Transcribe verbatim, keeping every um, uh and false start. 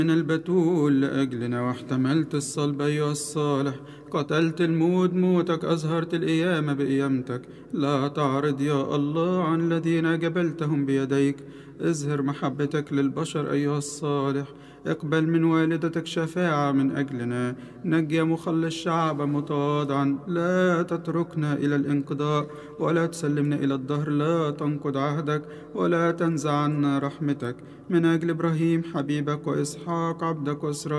من البتول لأجلنا واحتملت الصلب أيها الصالح، قتلت الموت موتك، أظهرت القيامة بقيامتك. لا تعرض يا الله عن الذين جبلتهم بيديك، اظهر محبتك للبشر أيها الصالح. اقبل من والدتك شفاعة من أجلنا، نجي مخلص شعب متواضعا. لا تتركنا إلى الانقضاء ولا تسلمنا إلى الدهر، لا تنقض عهدك ولا تنزع عنا رحمتك. من أجل إبراهيم حبيبك وإسحاق عبدك وإسرائيل